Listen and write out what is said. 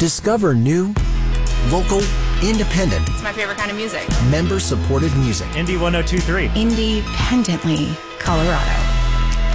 Discover new, local, independent, It's my favorite kind of music. member-supported music. Indie 1023. Independently Colorado.